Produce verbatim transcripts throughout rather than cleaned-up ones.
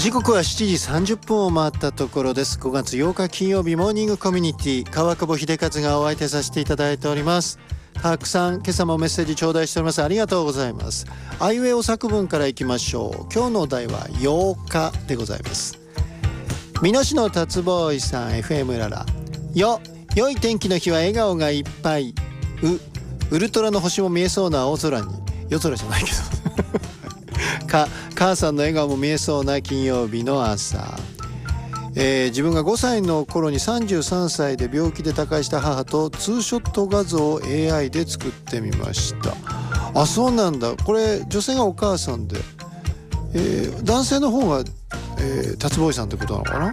時刻はしちじさんじゅっぷんを回ったところです。ごがつようか金曜日モーニングコミュニティ、川久保秀和がお相手させていただいております。たくさん今朝もメッセージ頂戴しております。ありがとうございます。あいうえお作文からいきましょう。今日のお題はようかでございます。美濃市の達ボーイさん、 エフエム ララよ、良い天気の日は笑顔がいっぱい。う、ウルトラの星も見えそうな青空に、夜空じゃないけどか、母さんの笑顔も見えそうな金曜日の朝。えー、自分がごさいの頃にさんじゅうさんさいで病気で他界した母とツーショット画像を エーアイ で作ってみました。あ、そうなんだ。これ女性がお母さんで、えー、男性の方が、えー、達ボーイさんってことなのかな、ね、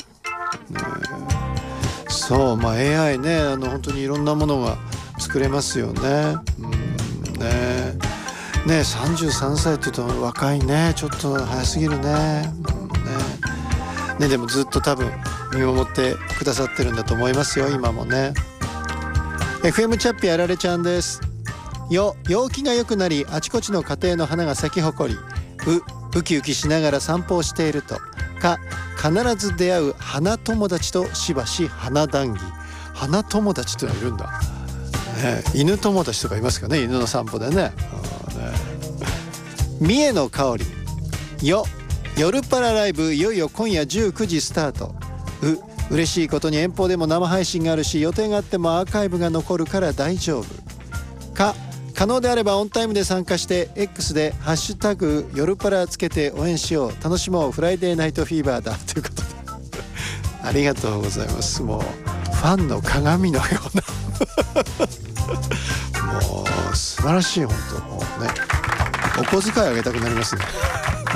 そう、まあ エーアイ ね、あの本当にいろんなものが作れますよね。うんねね、さんじゅうさんさいって言うと若いね、ちょっと早すぎるね、うんねね、でもずっと多分見守ってくださってるんだと思いますよ、今もね。 エフエム チャッピーあられちゃんです。よ、陽気が良くなりあちこちの家庭の花が咲き誇り。う、ウキウキしながら散歩をしていると。か、必ず出会う花友達としばし花談義。花友達ってのはいるんだ、ね、犬友達とかいますかね、犬の散歩でね。三重の香り。よ、夜パラライブいよいよ今夜じゅうくじスタート。う、嬉しいことに遠方でも生配信があるし予定があってもアーカイブが残るから大丈夫。か、可能であればオンタイムで参加して X でハッシュタグ夜パラつけて応援しよう、楽しもう、フライデーナイトフィーバーだということでありがとうございます。もうファンの鏡のようなもう素晴らしい、本当もうね、お小遣いあげたくなりますね